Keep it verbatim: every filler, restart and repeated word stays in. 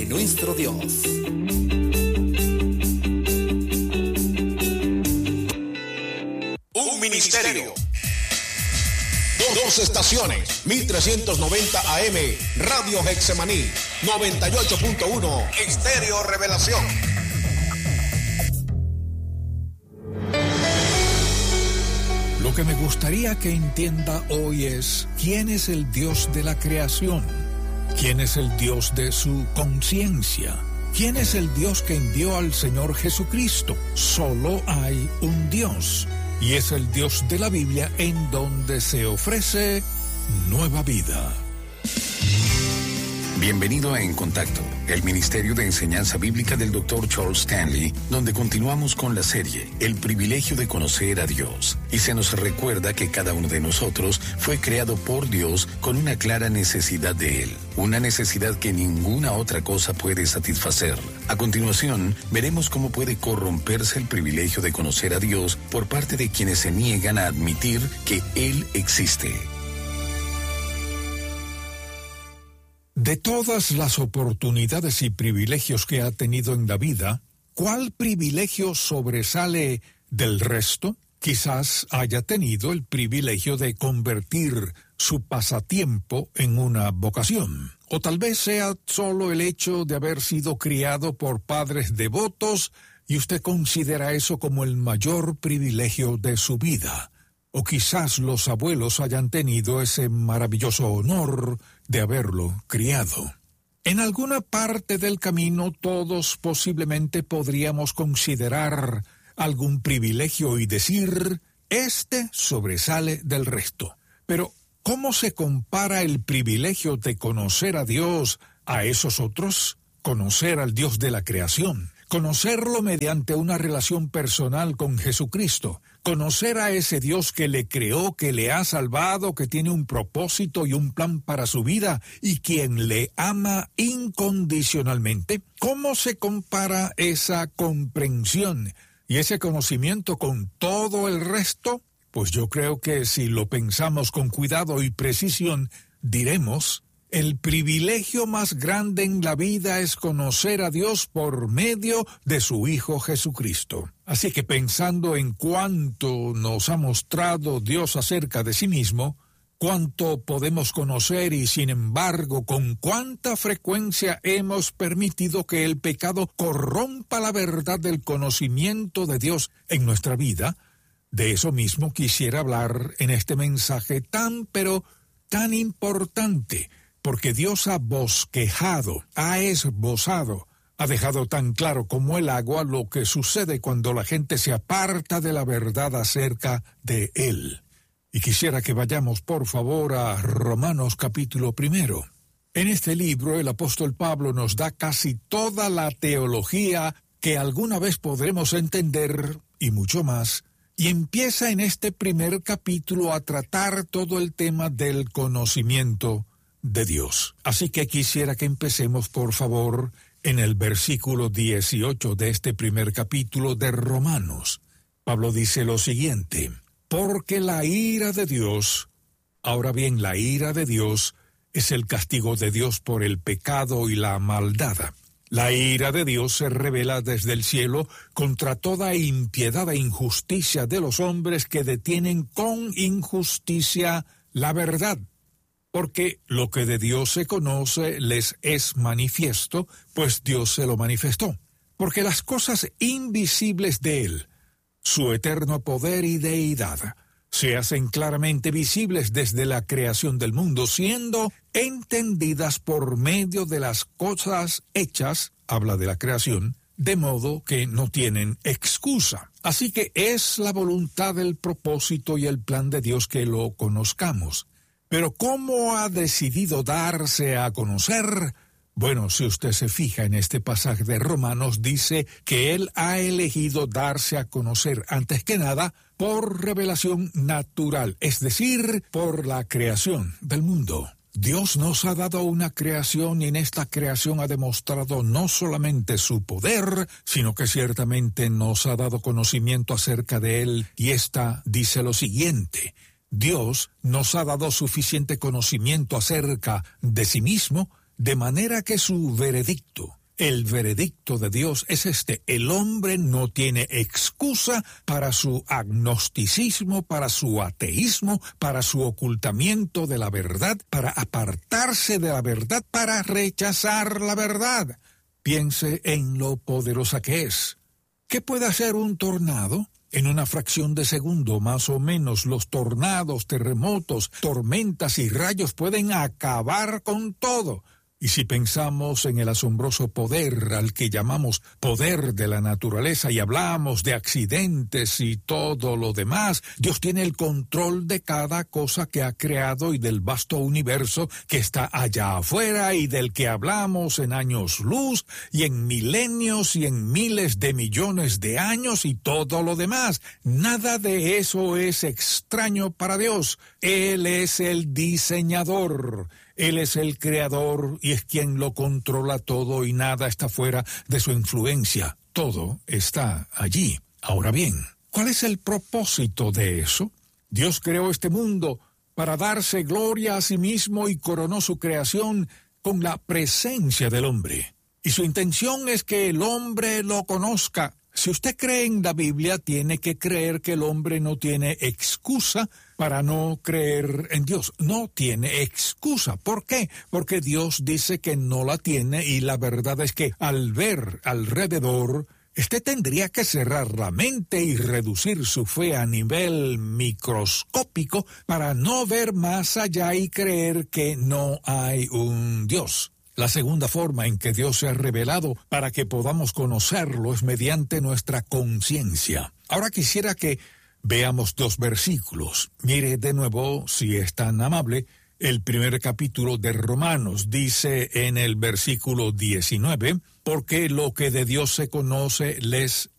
nuestro Dios. Un ministerio. Dos estaciones, mil trescientos noventa A M, Radio Getsemaní, noventa y ocho punto uno, Estéreo Revelación. Lo que me gustaría que entienda hoy es quién es el Dios de la creación, quién es el Dios de su conciencia, quién es el Dios que envió al Señor Jesucristo. Solo hay un Dios. Y es el Dios de la Biblia en donde se ofrece nueva vida. Bienvenido a En Contacto, el Ministerio de Enseñanza Bíblica del doctor Charles Stanley, donde continuamos con la serie El privilegio de conocer a Dios. Y se nos recuerda que cada uno de nosotros fue creado por Dios con una clara necesidad de Él, una necesidad que ninguna otra cosa puede satisfacer. A continuación, veremos cómo puede corromperse el privilegio de conocer a Dios por parte de quienes se niegan a admitir que Él existe. De todas las oportunidades y privilegios que ha tenido en la vida, ¿cuál privilegio sobresale del resto? Quizás haya tenido el privilegio de convertir su pasatiempo en una vocación. O tal vez sea solo el hecho de haber sido criado por padres devotos y usted considera eso como el mayor privilegio de su vida. O quizás los abuelos hayan tenido ese maravilloso honor de haberlo criado. En alguna parte del camino todos posiblemente podríamos considerar algún privilegio y decir, este sobresale del resto. Pero, ¿cómo se compara el privilegio de conocer a Dios a esos otros? Conocer al Dios de la creación. Conocerlo mediante una relación personal con Jesucristo. Conocer a ese Dios que le creó, que le ha salvado, que tiene un propósito y un plan para su vida y quien le ama incondicionalmente. ¿Cómo se compara esa comprensión y ese conocimiento con todo el resto? Pues yo creo que si lo pensamos con cuidado y precisión, diremos: el privilegio más grande en la vida es conocer a Dios por medio de su Hijo Jesucristo. Así que pensando en cuánto nos ha mostrado Dios acerca de sí mismo, cuánto podemos conocer y sin embargo con cuánta frecuencia hemos permitido que el pecado corrompa la verdad del conocimiento de Dios en nuestra vida, de eso mismo quisiera hablar en este mensaje tan pero tan importante. Porque Dios ha bosquejado, ha esbozado, ha dejado tan claro como el agua lo que sucede cuando la gente se aparta de la verdad acerca de Él. Y quisiera que vayamos por favor a Romanos capítulo primero. En este libro el apóstol Pablo nos da casi toda la teología que alguna vez podremos entender y mucho más, y empieza en este primer capítulo a tratar todo el tema del conocimiento de Dios. Así que quisiera que empecemos, por favor, en el versículo dieciocho de este primer capítulo de Romanos. Pablo dice lo siguiente: porque la ira de Dios, ahora bien, la ira de Dios es el castigo de Dios por el pecado y la maldad. La ira de Dios se revela desde el cielo contra toda impiedad e injusticia de los hombres que detienen con injusticia la verdad. Porque lo que de Dios se conoce les es manifiesto, pues Dios se lo manifestó. Porque las cosas invisibles de Él, su eterno poder y deidad, se hacen claramente visibles desde la creación del mundo, siendo entendidas por medio de las cosas hechas, habla de la creación, de modo que no tienen excusa. Así que es la voluntad, el propósito y el plan de Dios que lo conozcamos. Pero ¿cómo ha decidido darse a conocer? Bueno, si usted se fija en este pasaje de Romanos, dice que Él ha elegido darse a conocer, antes que nada, por revelación natural, es decir, por la creación del mundo. Dios nos ha dado una creación y en esta creación ha demostrado no solamente su poder, sino que ciertamente nos ha dado conocimiento acerca de Él, y esta dice lo siguiente: Dios nos ha dado suficiente conocimiento acerca de sí mismo, de manera que su veredicto, El veredicto de Dios es este: el hombre no tiene excusa para su agnosticismo, para su ateísmo, para su ocultamiento de la verdad, para apartarse de la verdad, para rechazar la verdad. Piense en lo poderosa que es. ¿Qué puede hacer un tornado? En una fracción de segundo, más o menos, los tornados, terremotos, tormentas y rayos pueden acabar con todo. Y si pensamos en el asombroso poder al que llamamos poder de la naturaleza y hablamos de accidentes y todo lo demás, Dios tiene el control de cada cosa que ha creado y del vasto universo que está allá afuera y del que hablamos en años luz y en milenios y en miles de millones de años y todo lo demás. Nada de eso es extraño para Dios. Él es el diseñador. Él es el creador y es quien lo controla todo y nada está fuera de su influencia. Todo está allí. Ahora bien, ¿cuál es el propósito de eso? Dios creó este mundo para darse gloria a sí mismo y coronó su creación con la presencia del hombre. Y su intención es que el hombre lo conozca. Si usted cree en la Biblia, tiene que creer que el hombre no tiene excusa para no creer en Dios. No tiene excusa. ¿Por qué? Porque Dios dice que no la tiene y la verdad es que al ver alrededor, usted tendría que cerrar la mente y reducir su fe a nivel microscópico para no ver más allá y creer que no hay un Dios. La segunda forma en que Dios se ha revelado para que podamos conocerlo es mediante nuestra conciencia. Ahora quisiera que veamos dos versículos. Mire de nuevo, si es tan amable, el primer capítulo de Romanos. Dice en el versículo diecinueve, porque lo que de Dios se conoce les